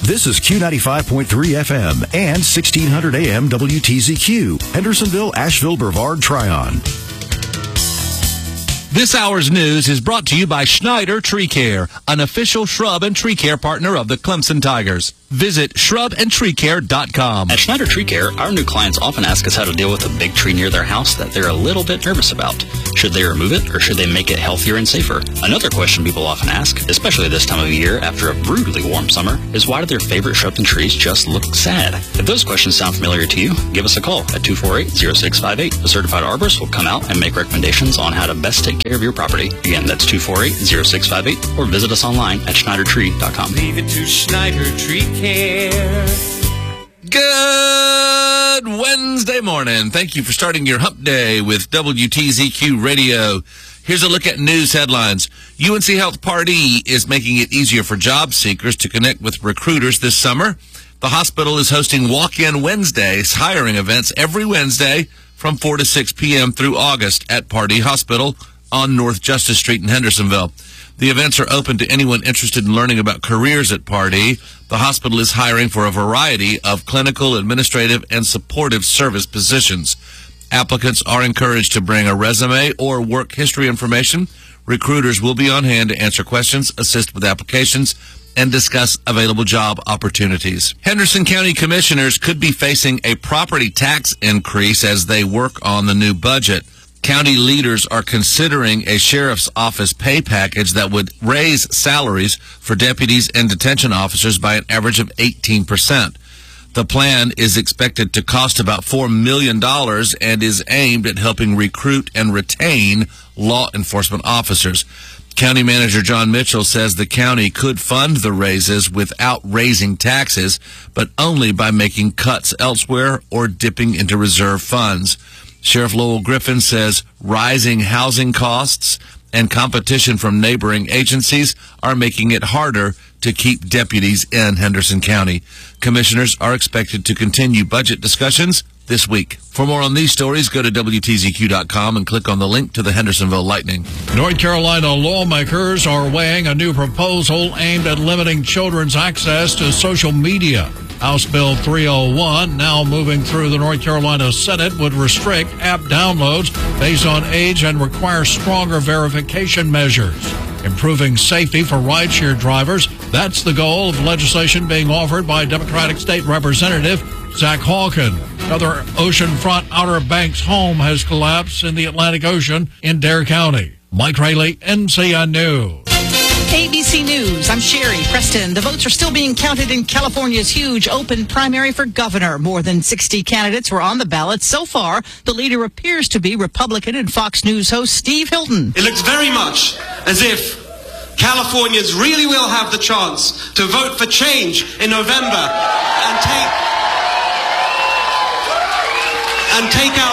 This is Q95.3 FM and 1600 AM WTZQ, Hendersonville, Asheville, Brevard, Tryon. This hour's news is brought to you by Schneider Tree Care, an official shrub and tree care partner of the Clemson Tigers. Visit shrubandtreecare.com. At Schneider Tree Care, our new clients often ask us how to deal with a big tree near their house that they're a little bit nervous about. Should they remove it, or should they make it healthier and safer? Another question people often ask, especially this time of year after a brutally warm summer, is why do their favorite shrubs and trees just look sad? If those questions sound familiar to you, give us a call at 248-0658. A certified arborist will come out and make recommendations on how to best take care of your property. Again, that's 248-0658, or visit us online at schneidertree.com. Leave it to Schneider Tree Care. Good Wednesday morning. Thank you for starting your hump day with WTZQ Radio. Here's a look at news headlines. UNC Health Part E is making it easier for job seekers to connect with recruiters this summer. The hospital is hosting Walk-In Wednesdays hiring events every Wednesday from 4 to 6 p.m. through August at Part E Hospital on North Justice Street in Hendersonville. The events are open to anyone interested in learning about careers at Part E. The hospital is hiring for a variety of clinical, administrative, and supportive service positions. Applicants are encouraged to bring a resume or work history information. Recruiters will be on hand to answer questions, assist with applications, and discuss available job opportunities. Henderson County commissioners could be facing a property tax increase as they work on the new budget. County leaders are considering a sheriff's office pay package that would raise salaries for deputies and detention officers by an average of 18%. The plan is expected to cost about $4 million and is aimed at helping recruit and retain law enforcement officers. County Manager John Mitchell says the county could fund the raises without raising taxes, but only by making cuts elsewhere or dipping into reserve funds. Sheriff Lowell Griffin says rising housing costs and competition from neighboring agencies are making it harder to keep deputies in Henderson County. Commissioners are expected to continue budget discussions this week. For more on these stories, go to WTZQ.com and click on the link to the Hendersonville Lightning. North Carolina lawmakers are weighing a new proposal aimed at limiting children's access to social media. House Bill 301, now moving through the North Carolina Senate, would restrict app downloads based on age and require stronger verification measures. Improving safety for rideshare drivers, that's the goal of legislation being offered by Democratic State Representative Zach Hawken. Another oceanfront Outer Banks home has collapsed in the Atlantic Ocean in Dare County. Mike Rayleigh, NCN News. ABC News, I'm Sherry Preston. The votes are still being counted in California's huge open primary for governor. More than 60 candidates were on the ballot. So far, the leader appears to be Republican and Fox News host Steve Hilton. It looks very much as if Californians really will have the chance to vote for change in November and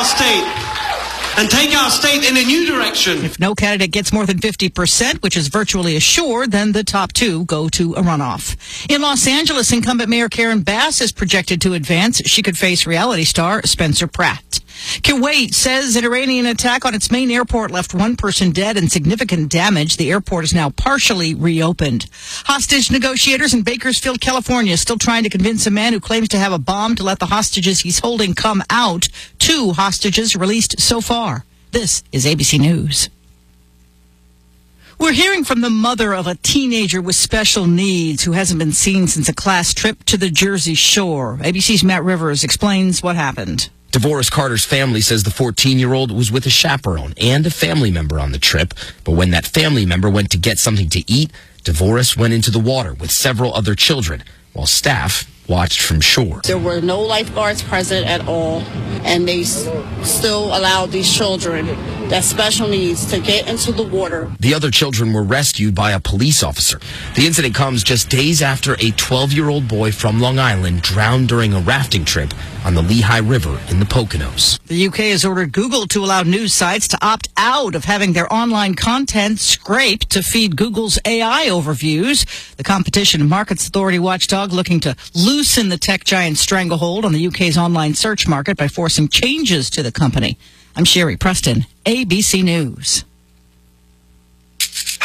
take our state in a new direction. If no candidate gets more than 50%, which is virtually assured, then the top two go to a runoff. In Los Angeles, incumbent Mayor Karen Bass is projected to advance. She could face reality star Spencer Pratt. Kuwait says an Iranian attack on its main airport left one person dead and significant damage. The airport is now partially reopened. Hostage negotiators in Bakersfield, California, still trying to convince a man who claims to have a bomb to let the hostages he's holding come out. 2 hostages released so far. This is ABC News. We're hearing from the mother of a teenager with special needs who hasn't been seen since a class trip to the Jersey Shore. ABC's Matt Rivers explains what happened. DeVoris Carter's family says the 14-year-old was with a chaperone and a family member on the trip, but when that family member went to get something to eat, DeVoris went into the water with several other children, while staff watched from shore. There were no lifeguards present at all, and they still allowed these children that special needs to get into the water. The other children were rescued by a police officer. The incident comes just days after a 12-year-old boy from Long Island drowned during a rafting trip on the Lehigh River in the Poconos. The UK has ordered Google to allow news sites to opt out of having their online content scraped to feed Google's AI overviews. The Competition and Markets Authority watchdog looking to loosen the tech giant's stranglehold on the UK's online search market by forcing changes to the company. I'm Sherry Preston, ABC News.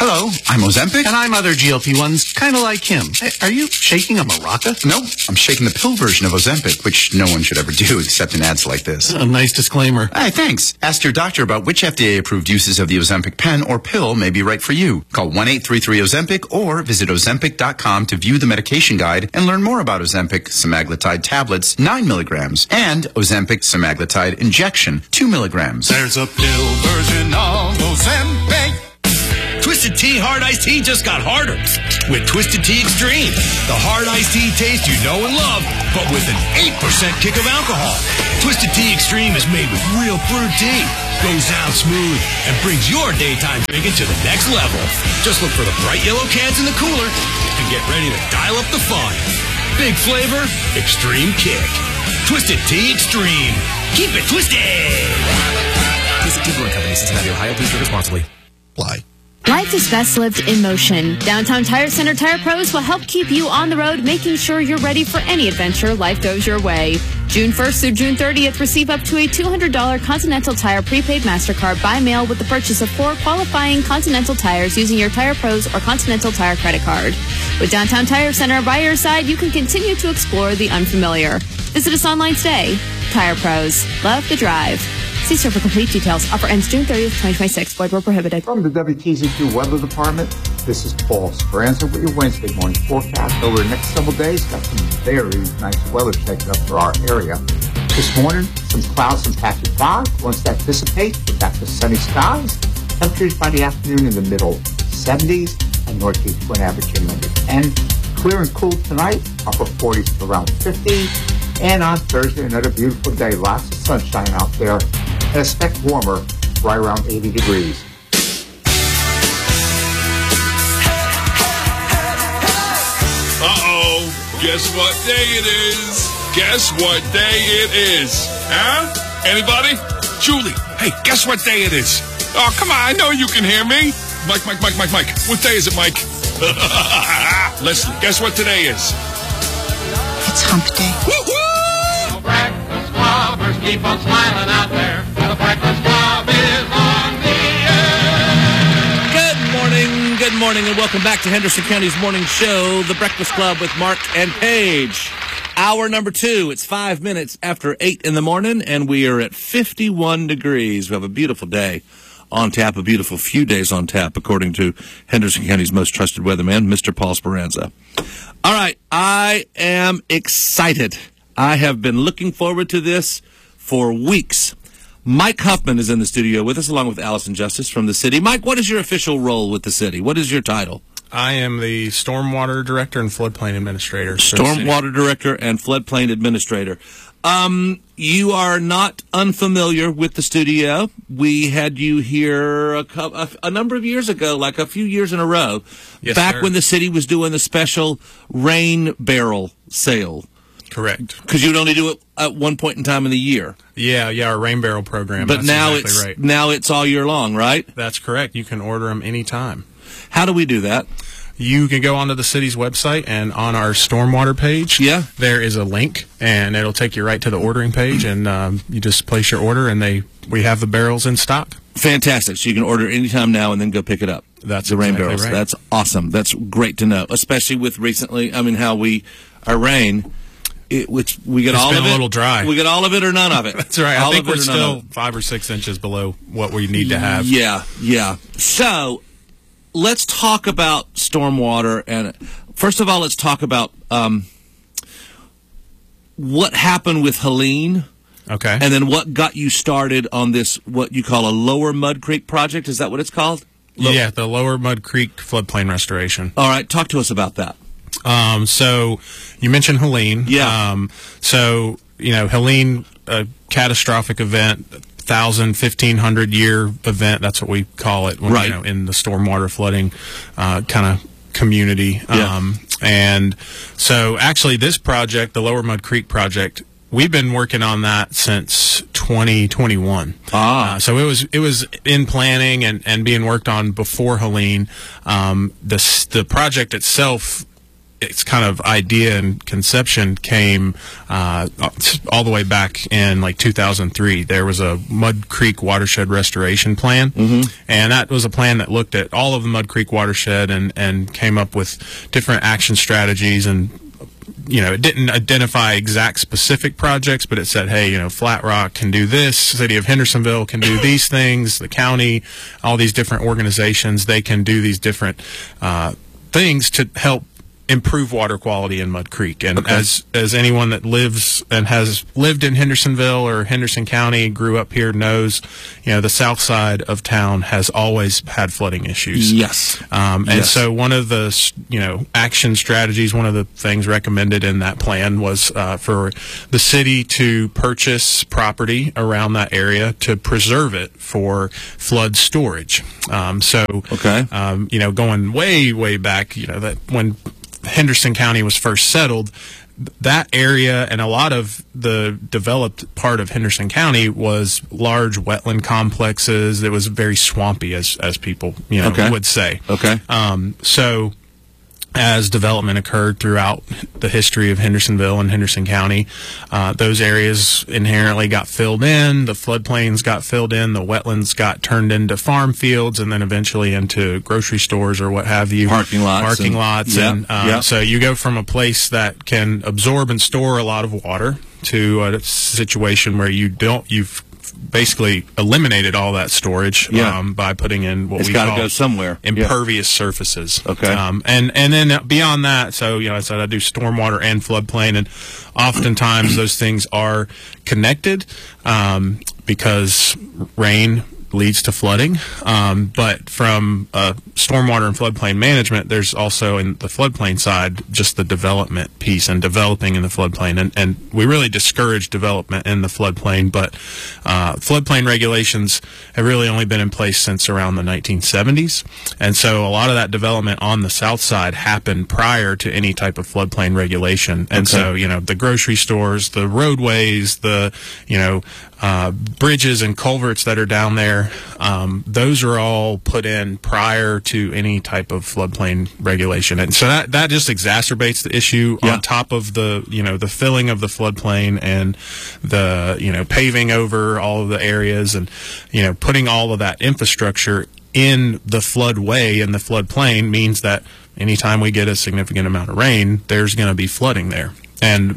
Hello, I'm Ozempic. And I'm other GLP-1s, kind of like him. Hey, are you shaking a maraca? No, I'm shaking the pill version of Ozempic, which no one should ever do except in ads like this. A nice disclaimer. Hey, thanks. Ask your doctor about which FDA-approved uses of the Ozempic pen or pill may be right for you. Call 1-833-OZEMPIC or visit Ozempic.com to view the medication guide and learn more about Ozempic semaglutide tablets, 9 milligrams, and Ozempic semaglutide injection, 2 milligrams. There's a pill version of Ozempic. Twisted Tea Hard Iced Tea just got harder with Twisted Tea Extreme. The hard iced tea taste you know and love, but with an 8% kick of alcohol. Twisted Tea Extreme is made with real brewed tea, goes down smooth, and brings your daytime drinking to the next level. Just look for the bright yellow cans in the cooler and get ready to dial up the fun. Big flavor, extreme kick. Twisted Tea Extreme. Keep it twisted. Twisted Tea Brewing Company, Cincinnati, Ohio. Please drink responsibly. Fly. Life is best lived in motion. Downtown Tire Center Tire Pros will help keep you on the road, making sure you're ready for any adventure life goes your way. June 1st through June 30th, receive up to a $200 Continental Tire prepaid MasterCard by mail with the purchase of 4 qualifying Continental tires using your Tire Pros or Continental Tire credit card. With Downtown Tire Center by your side, you can continue to explore the unfamiliar. Visit us online today. Tire Pros. Love the drive. See store for complete details. Offer ends June 30th, 2026. Void where prohibited. From the WTZQ Weather Department, this is Paul Speranza with your Wednesday morning forecast. Over the next several days, got some very nice weather shaping up for our area. This morning, some clouds and patchy fog. Once that dissipates, we're back to sunny skies. Temperatures by the afternoon in the middle 70s and northeast wind averaging under 10. Clear and cool tonight, upper 40s to around 50. And on Thursday, another beautiful day. Lots of sunshine out there. And a speck warmer, right around 80 degrees. Uh-oh. Guess what day it is? Guess what day it is? Huh? Anybody? Julie, hey, guess what day it is? Oh, come on, I know you can hear me. Mike. What day is it, Mike? Leslie, guess what today is? It's hump day. Woo-hoo! Breakfast Clubbers keep on smiling out there. The Breakfast Club is on the air. Good morning, and welcome back to Henderson County's morning show, The Breakfast Club with Mark and Paige. Hour number 2, it's 5 minutes after 8 in the morning, and we are at 51 degrees. We have a beautiful day on tap, a beautiful few days on tap, according to Henderson County's most trusted weatherman, Mr. Paul Speranza. All right, I am excited. I have been looking forward to this for weeks. Mike Huffman is in the studio with us, along with Allison Justice from the city. Mike, what is your official role with the city? What is your title? I am the Stormwater Director and Floodplain Administrator. Stormwater Director and Floodplain Administrator. You are not unfamiliar with the studio. We had you here a number of years ago, like a few years in a row, yes, back sir. when the city was doing the special rain barrel sale. Correct. Because you would only do it at one point in time in the year. Yeah, our rain barrel program. But that's now exactly it's right. now it's all year long, right? That's correct. You can order them anytime. How do we do that? You can go onto the city's website, and on our stormwater page, there is a link, and it'll take you right to the ordering page, and you just place your order, and we have the barrels in stock. Fantastic. So you can order anytime now and then go pick it up. That's the rain exactly barrels. right. That's awesome. That's great to know, especially with recently. How our rain. Which we get it's all been of it. A little dry. We get all of it or none of it. That's right. All I think of it we're or none still of it. 5 or 6 inches below what we need to have. Yeah. So let's talk about stormwater, and first of all, let's talk about what happened with Helene. Okay. And then what got you started on this, what you call a Lower Mud Creek project? Is that what it's called? Yeah, the Lower Mud Creek floodplain restoration. All right, talk to us about that. So you mentioned Helene. Yeah. Helene, a catastrophic event, 1,000-1,500 year event. That's what we call it. When, right. In the stormwater flooding kind of community. Yeah. And so actually this project, the Lower Mud Creek project, we've been working on that since 2021. So it was in planning and being worked on before Helene. The project itself its kind of idea and conception came all the way back in like 2003. There was a Mud Creek watershed restoration plan, and that was a plan that looked at all of the Mud Creek watershed and came up with different action strategies. And it didn't identify exact specific projects, but it said, hey, Flat Rock can do this, City of Hendersonville can do these things, the county, all these different organizations, they can do these different things to help improve water quality in Mud Creek. And as anyone that lives and has lived in Hendersonville or Henderson County, grew up here, knows, the south side of town has always had flooding issues. Yes. And so one of the, action strategies, one of the things recommended in that plan was for the city to purchase property around that area to preserve it for flood storage. Going way, way back, that when Henderson County was first settled, that area and a lot of the developed part of Henderson County was large wetland complexes. It was very swampy, as people would say. So as development occurred throughout the history of Hendersonville and Henderson County, those areas inherently got filled in, the floodplains got filled in, the wetlands got turned into farm fields, and then eventually into grocery stores or what have you. Parking lots. So you go from a place that can absorb and store a lot of water to a situation where you've basically eliminated all that storage by putting in what we call go somewhere. Impervious surfaces. And then beyond that, so I said I do stormwater and floodplain, and oftentimes those things are connected because rain leads to flooding. But from stormwater and floodplain management, there's also in the floodplain side just the development piece and developing in the floodplain. And we really discourage development in the floodplain, but floodplain regulations have really only been in place since around the 1970s. And so a lot of that development on the south side happened prior to any type of floodplain regulation. And so, the grocery stores, the roadways, the, bridges and culverts that are down there, those are all put in prior to any type of floodplain regulation. And so that just exacerbates the issue on top of the, the filling of the floodplain and the, paving over all of the areas and, putting all of that infrastructure in the floodway and the floodplain means that anytime we get a significant amount of rain, there's going to be flooding there. And,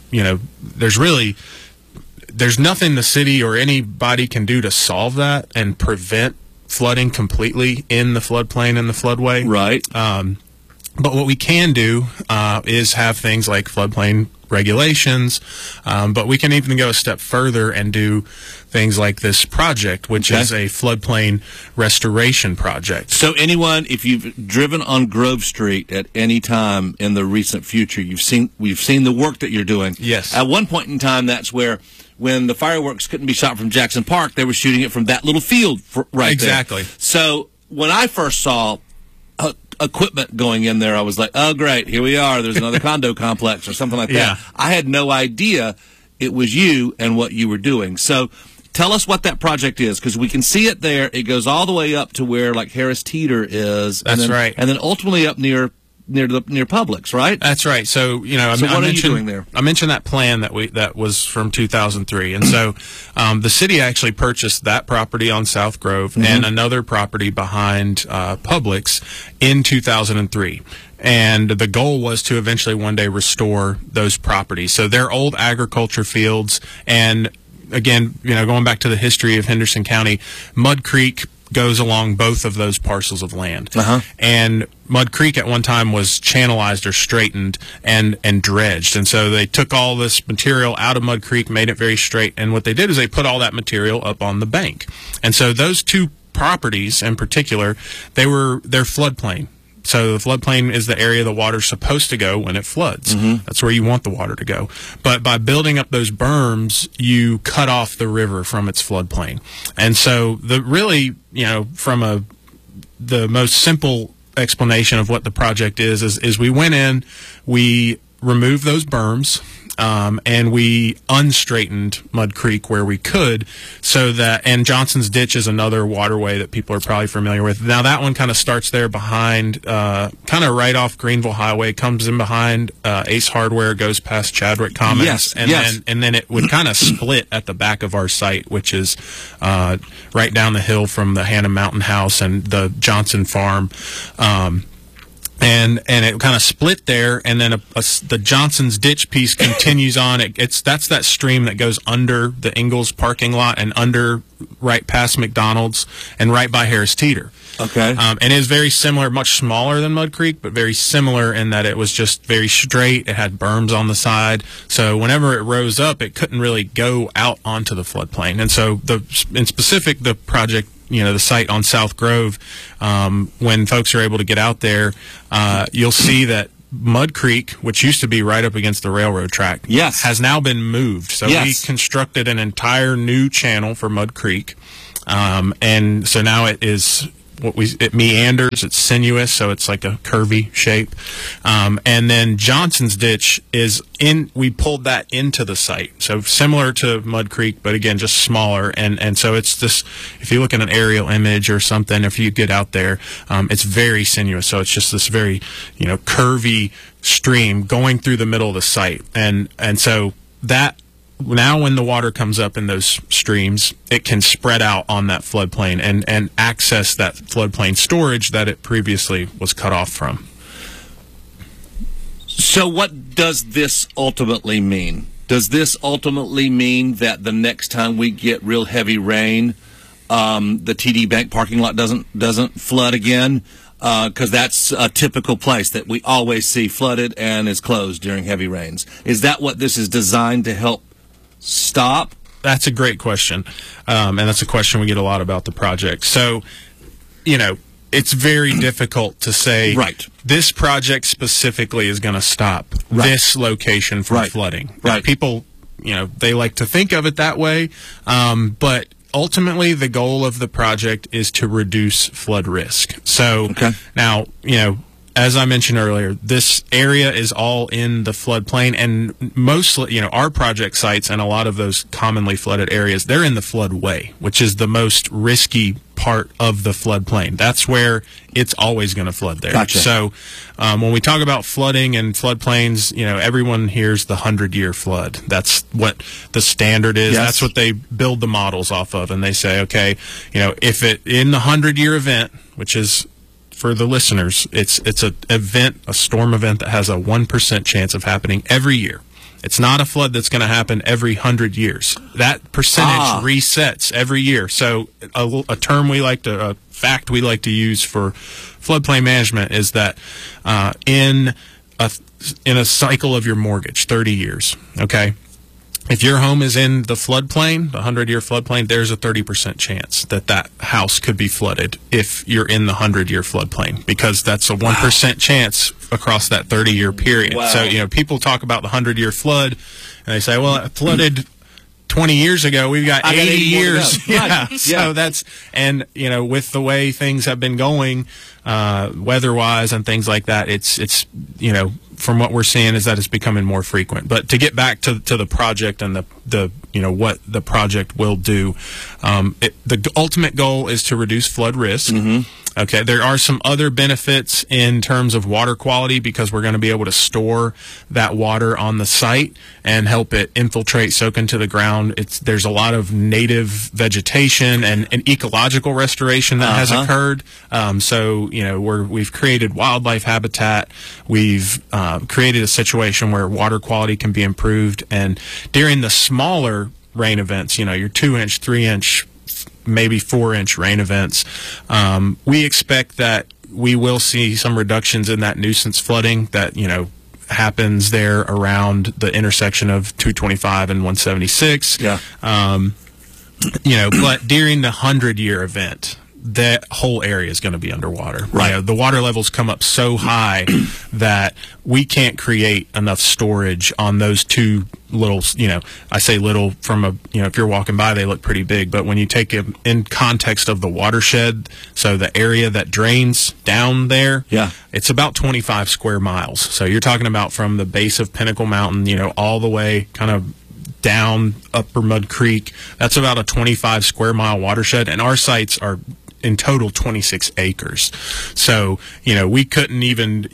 there's nothing the city or anybody can do to solve that and prevent flooding completely in the floodplain and the floodway. Right. But what we can do is have things like floodplain regulations, but we can even go a step further and do things like this project, which is a floodplain restoration project. So anyone, if you've driven on Grove Street at any time in the recent future, we've seen the work that you're doing. Yes. At one point in time, that's where when the fireworks couldn't be shot from Jackson Park, they were shooting it from that little field right exactly. there. So when I first saw equipment going in there, I was like, oh, great, here we are. There's another condo complex or something like that. I had no idea it was you and what you were doing. So tell us what that project is, because we can see it there. It goes all the way up to where, like, Harris Teeter is. That's right. And then ultimately up near Publix, right? That's right. So, what are you doing there? I mentioned that plan that was from 2003. And so the city actually purchased that property on South Grove and another property behind Publix in 2003. And the goal was to eventually one day restore those properties. So they're old agriculture fields. And again, going back to the history of Henderson County, Mud Creek goes along both of those parcels of land. And Mud Creek at one time was channelized or straightened and dredged. And so they took all this material out of Mud Creek, made it very straight. And what they did is they put all that material up on the bank. And so those two properties in particular, they're floodplain. So the floodplain is the area the water's supposed to go when it floods. That's where you want the water to go. But by building up those berms, you cut off the river from its floodplain. And so from the most simple explanation of what the project is we went in, we removed those berms, and we unstraightened Mud Creek where we could, so that, and Johnson's Ditch is another waterway that people are probably familiar with. Now that one kind of starts there behind, kind of right off Greenville Highway, comes in behind Ace Hardware, goes past Chadwick Commons, and then it would kind of split at the back of our site, which is right down the hill from the Hannah Mountain House and the Johnson Farm. And it kind of split there, and then the Johnson's Ditch piece continues on. That's that stream that goes under the Ingalls parking lot and under right past McDonald's and right by Harris Teeter. Okay. And it is very similar, much smaller than Mud Creek, but very similar in that it was just very straight. It had berms on the side, so whenever it rose up, it couldn't really go out onto the floodplain. And so, in specific, the project, the site on South Grove, when folks are able to get out there, you'll see that Mud Creek, which used to be right up against the railroad track, has now been moved. So we constructed an entire new channel for Mud Creek, and so now it is it meanders. It's sinuous, so it's like a curvy shape. And then Johnson's Ditch we pulled that into the site, so similar to Mud Creek, but again just smaller. And so it's this. If you look at an aerial image or something, if you get out there, it's very sinuous. So it's just this very curvy stream going through the middle of the site, and so that. Now when the water comes up in those streams, it can spread out on that floodplain and access that floodplain storage that it previously was cut off from. So what does this ultimately mean? Does this ultimately mean that the next time we get real heavy rain, the TD Bank parking lot doesn't flood again? Because that's a typical place that we always see flooded and is closed during heavy rains. Is that what this is designed to help stop? That's a great question, and that's a question we get a lot about the project. So, it's very difficult to say, this project specifically is going to stop this location from flooding. Now, people, they like to think of it that way, but ultimately the goal of the project is to reduce flood risk. So now, as I mentioned earlier, this area is all in the floodplain, and mostly, our project sites and a lot of those commonly flooded areas, they're in the floodway, which is the most risky part of the floodplain. That's where it's always going to flood there. Gotcha. So when we talk about flooding and floodplains, everyone hears the 100-year flood. That's what the standard is. That's what they build the models off of, and they say, okay, if it in the 100-year event, which is, for the listeners, it's a storm event that has a 1% chance of happening every year. It's not a flood that's going to happen every 100 years. That percentage resets every year. So a fact we like to use for floodplain management is that in a cycle of your mortgage, 30 years, okay? If your home is in the floodplain, the 100-year floodplain, there's a 30% chance that house could be flooded if you're in the 100-year floodplain, because that's a 1% chance across that 30-year period. Wow. So, people talk about the 100-year flood, and they say, well, it flooded 20 years ago. We've got 80 years. Yeah. So that's, and, with the way things have been going, weather-wise and things like that, it's from what we're seeing is that it's becoming more frequent. But to get back to the project and the what the project will do, the ultimate goal is to reduce flood risk. Okay, there are some other benefits in terms of water quality, because we're going to be able to store that water on the site and help it infiltrate, soak into the ground. There's a lot of native vegetation and ecological restoration that has occurred. So we've created wildlife habitat. We've created a situation where water quality can be improved, and during the smaller rain events, your 2-inch, 3-inch, maybe 4-inch rain events, we expect that we will see some reductions in that nuisance flooding that happens there around the intersection of 225 and 176. But during the 100-year event, that whole area is going to be underwater. Right. You know, the water levels come up so high that we can't create enough storage on those two little, I say little from if you're walking by, they look pretty big, but when you take it in context of the watershed, so the area that drains down there, it's about 25 square miles. So you're talking about from the base of Pinnacle Mountain, all the way kind of down Upper Mud Creek. That's about a 25 square mile watershed, and our sites are in total 26 acres. So, we couldn't even,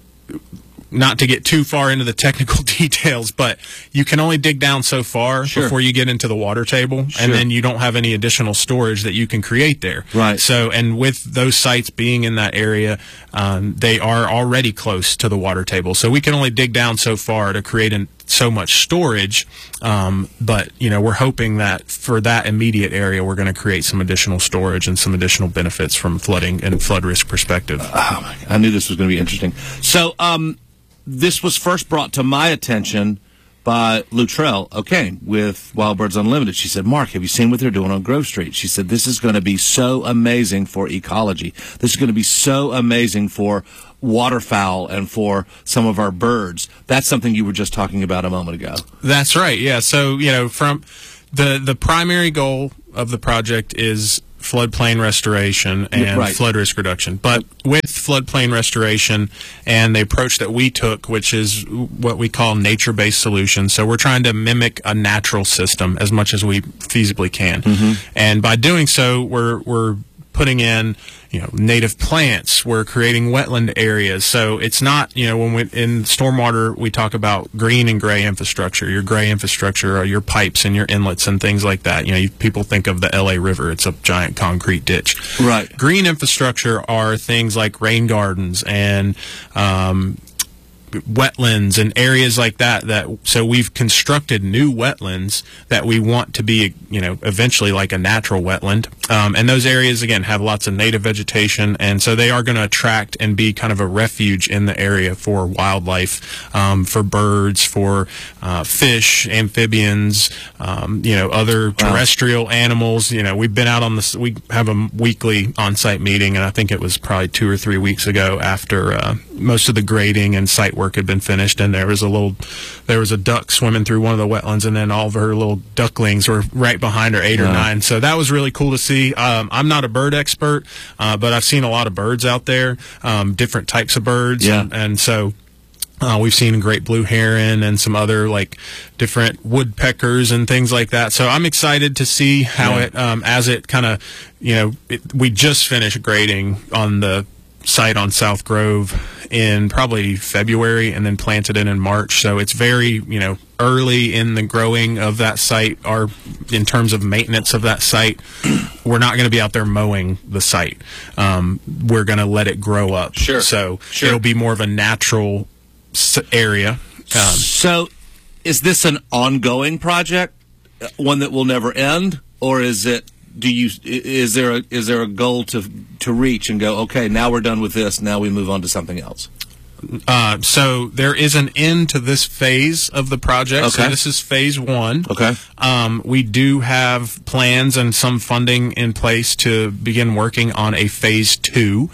not to get too far into the technical details, but you can only dig down so far before you get into the water table, and then you don't have any additional storage that you can create there. Right. So, and with those sites being in that area, they are already close to the water table. So we can only dig down so far to create so much storage, but we're hoping that for that immediate area, we're going to create some additional storage and some additional benefits from flooding and flood risk perspective. Oh my God. I knew this was going to be interesting. So, this was first brought to my attention by Luttrell O'Kane with Wild Birds Unlimited. She said, Mark, have you seen what they're doing on Grove Street? She said, this is going to be so amazing for ecology. This is going to be so amazing for waterfowl and for some of our birds. That's something you were just talking about a moment ago. That's right, yeah. So, from the primary goal of the project is floodplain restoration and flood risk reduction. But with floodplain restoration and the approach that we took, which is what we call nature-based solutions, so we're trying to mimic a natural system as much as we feasibly can. And by doing so, we're putting in native plants. We're creating wetland areas. So it's not, when we in stormwater, we talk about green and gray infrastructure. Your gray infrastructure are your pipes and your inlets and things like that. People think of the LA River. It's a giant concrete ditch. Right. Green infrastructure are things like rain gardens and wetlands and areas like that. So we've constructed new wetlands that we want to be, eventually like a natural wetland. And those areas, again, have lots of native vegetation, and so they are going to attract and be kind of a refuge in the area for wildlife, for birds, for fish, amphibians, other terrestrial animals. We've been out on this. We have a weekly on-site meeting, and I think it was probably 2 or 3 weeks ago after most of the grading and site work had been finished, and there was a duck swimming through one of the wetlands, and then all of her little ducklings were right behind her, 8 or 9. So that was really cool to see. I'm not a bird expert, but I've seen a lot of birds out there, different types of birds, and so we've seen great blue heron and some other different woodpeckers and things like that. So I'm excited to see how it as it kind of we just finished grading on the site on South Grove in probably February and then planted it in March. So it's very, early in the growing of that site. In terms of maintenance of that site, we're not going to be out there mowing the site. We're going to let it grow up. Sure. So it'll be more of a natural area. So is this an ongoing project, one that will never end, or is it? Is there a goal to reach and go, okay, now we're done with this, now we move on to something else? So there is an end to this phase of the project. Okay. So this is phase 1. Okay. We do have plans and some funding in place to begin working on a phase 2.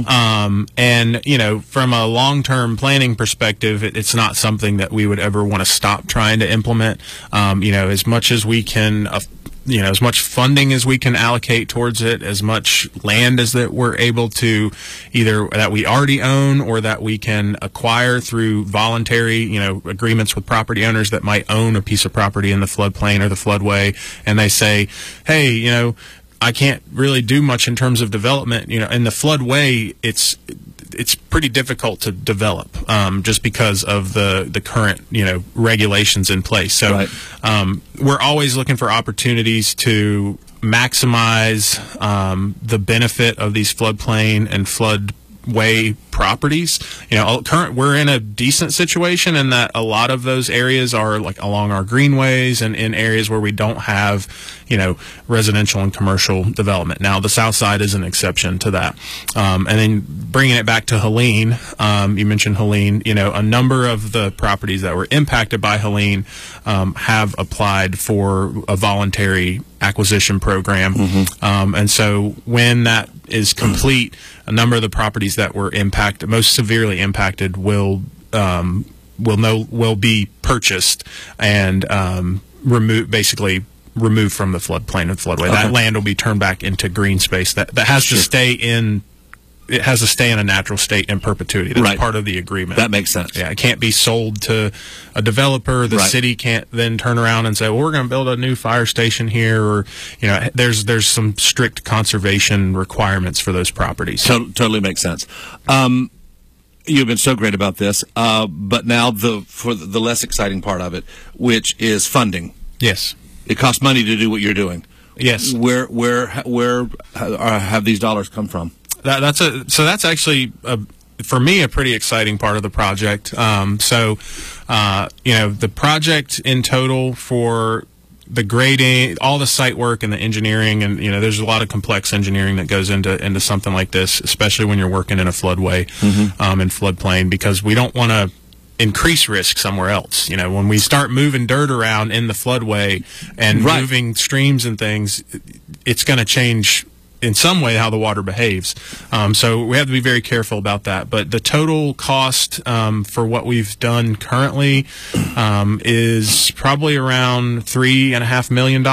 And, from a long-term planning perspective, it's not something that we would ever want to stop trying to implement. As much as we can as much funding as we can allocate towards it, as much land as that we're able to either that we already own or that we can acquire through voluntary, agreements with property owners that might own a piece of property in the floodplain or the floodway, and they say, hey, I can't really do much in terms of development. In the floodway, it's pretty difficult to develop just because of the current regulations in place. So we're always looking for opportunities to maximize the benefit of these floodplain and floodway properties. We're in a decent situation in that a lot of those areas are like along our greenways and in areas where we don't have, residential and commercial development. Now, the South Side is an exception to that. And then bringing it back to Helene, you mentioned Helene, a number of the properties that were impacted by Helene have applied for a voluntary acquisition program. And so when that is complete, a number of the properties that were most severely impacted will be purchased and removed from the floodplain and floodway. Okay. That land will be turned back into green space that has to stay in. It has to stay in a natural state in perpetuity. That's part of the agreement. That makes sense. Yeah, it can't be sold to a developer. The city can't then turn around and say, well, we're going to build a new fire station here, or, there's some strict conservation requirements for those properties. Totally makes sense. You've been so great about this, but now for the less exciting part of it, which is funding. Yes. It costs money to do what you're doing. Yes. Where have these dollars come from? That's actually for me a pretty exciting part of the project. The project in total for the grading, all the site work and the engineering, and there's a lot of complex engineering that goes into something like this, especially when you're working in a floodway and floodplain, because we don't want to increase risk somewhere else. When we start moving dirt around in the floodway and moving streams and things, it's going to change in some way how the water behaves. So we have to be very careful about that. But the total cost for what we've done currently is probably around $3.5 million.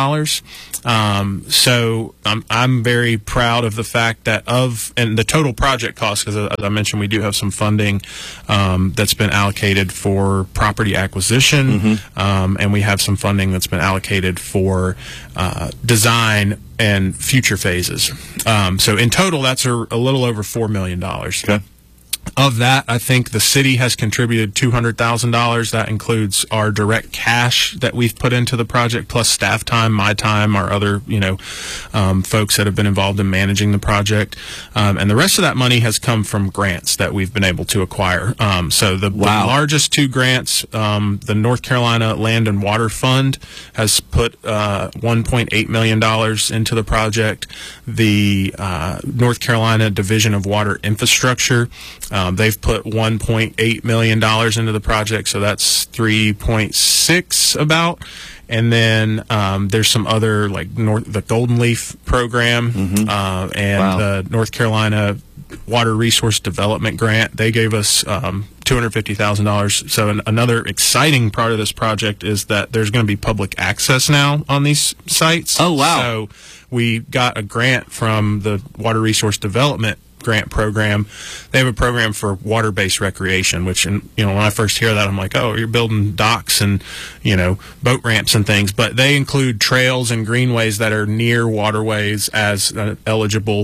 So I'm very proud of the fact that and the total project cost, because as I mentioned, we do have some funding that's been allocated for property acquisition, and we have some funding that's been allocated for design and future phases. So in total, that's a little over $4 million. Okay. Of that, I think the city has contributed $200,000. That includes our direct cash that we've put into the project, plus staff time, my time, our other, folks that have been involved in managing the project. And the rest of that money has come from grants that we've been able to acquire. So the largest two grants, the North Carolina Land and Water Fund has put $1.8 million into the project. The North Carolina Division of Water Infrastructure, they've put $1.8 million into the project, so that's 3.6 about. And then there's some other, like the Golden Leaf program and the North Carolina Water Resource Development Grant. They gave us $250,000. So another exciting part of this project is that there's going to be public access now on these sites. Oh, wow. So we got a grant from the Water Resource Development Grant program. They have a program for water-based recreation, which, when I first hear that, I'm like, oh, you're building docks and, boat ramps and things. But they include trails and greenways that are near waterways as an eligible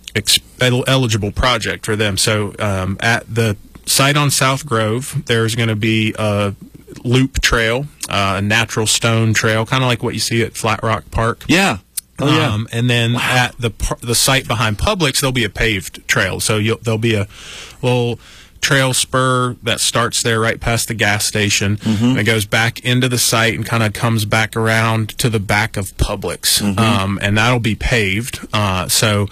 project for them. So at the site on South Grove, there's going to be a loop trail, a natural stone trail, kind of like what you see at Flat Rock Park. Yeah. Oh, yeah. And then at the site behind Publix, there'll be a paved trail. So there'll be a little trail spur that starts there right past the gas station. And it goes back into the site and kind of comes back around to the back of Publix. And that'll be paved. So,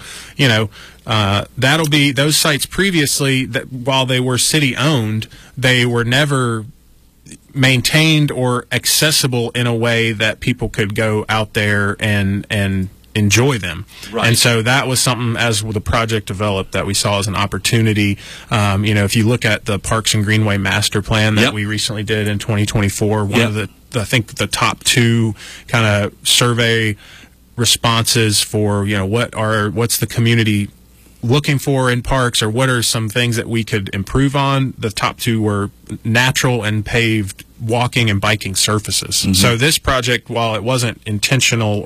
that'll be those sites previously, that while they were city-owned, they were never maintained or accessible in a way that people could go out there and enjoy them. Right. And so that was something, as the project developed, that we saw as an opportunity. If you look at the Parks and Greenway Master Plan that we recently did in 2024, one of I think the top two kind of survey responses for, what's the community looking for in parks, or what are some things that we could improve on. The top two were natural and paved walking and biking surfaces. So this project, while it wasn't intentional,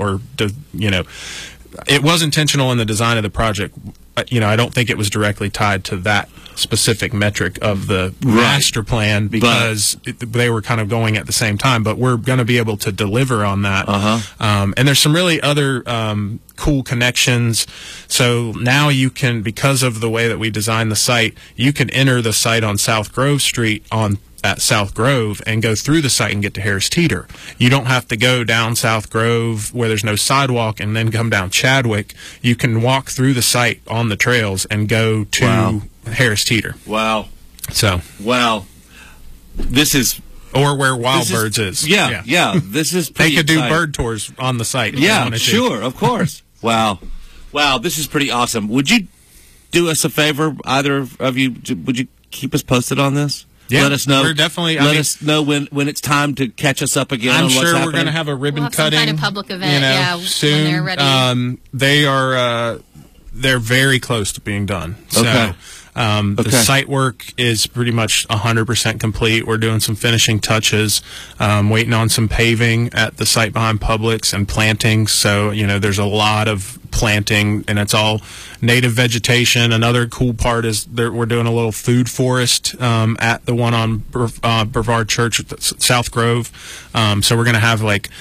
it was intentional in the design of the project, I don't think it was directly tied to that specific metric of the master plan because they were kind of going at the same time. But we're going to be able to deliver on that. And there's some really other cool connections. So now you can, because of the way that we designed the site, you can enter the site on South Grove Street at South Grove and go through the site and get to Harris Teeter. You don't have to go down South Grove where there's no sidewalk and then come down Chadwick. You can walk through the site on the trails and go to Harris Teeter. Wow. So. Wow. This is... Or where Wild Birds is. Yeah. This is pretty They could do exciting. bird tours on the site. if they Yeah, wanted to. sure, of course. Wow, this is pretty awesome. Would you do us a favor, either of you? Would you keep us posted on this? Yeah, let us know. We're definitely. Let us know when it's time to catch us up again. I'm on what's sure happening. we're going to have a ribbon We'll have some cutting. kind of public event, soon. when they're ready. They are. They're very close to being done. So, Okay. The site work is pretty much 100% complete. We're doing some finishing touches, waiting on some paving at the site behind Publix and planting. So, there's a lot of planting, and it's all native vegetation. Another cool part is we're doing a little food forest at the one on Brevard Church, South Grove. So we're going to have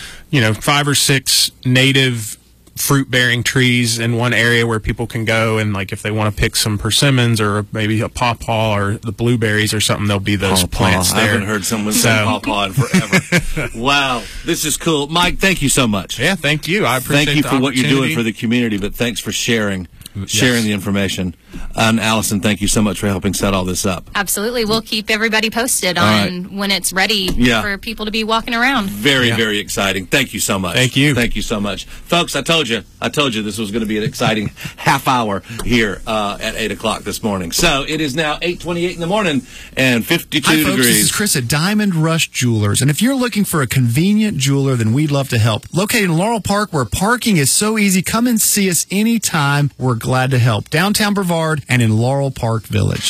5 or 6 native fruit-bearing trees in one area where people can go and, if they want to pick some persimmons or maybe a pawpaw or the blueberries or something, there'll be those plants there. I haven't heard someone say pawpaw in forever. Wow, this is cool. Mike, thank you so much. Yeah, thank you. I appreciate Thank you the for what you're doing opportunity. for the community, but thanks for sharing the information. And Allison, thank you so much for helping set all this up. Absolutely. We'll keep everybody posted on when it's ready for people to be walking around. Very, very exciting. Thank you so much. Thank you. Thank you so much. Folks, I told you this was going to be an exciting half hour here at 8 o'clock this morning. So it is now 8:28 in the morning and 52 Hi, folks, degrees. This is Chris at Diamond Rush Jewelers. And if you're looking for a convenient jeweler, then we'd love to help. Located in Laurel Park, where parking is so easy, come and see us anytime. We're glad to help. Downtown Brevard and in Laurel Park Village.